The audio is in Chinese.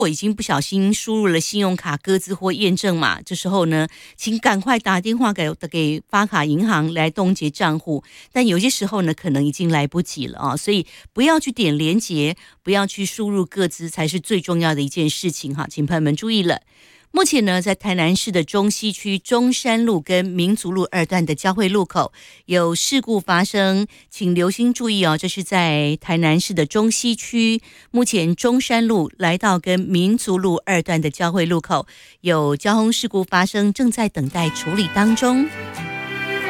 我已经不小心输入了信用卡个资或验证码，这时候呢，请赶快打电话给发卡银行来冻结账户。但有些时候呢，可能已经来不及了啊，所以不要去点连结，不要去输入个资，才是最重要的一件事情哈，请朋友们注意了。目前呢，在台南市的中西区中山路跟民族路2段的交汇路口有事故发生，请留心注意哦。这是在台南市的中西区，目前中山路来到跟民族路2段的交汇路口有交通事故发生，正在等待处理当中。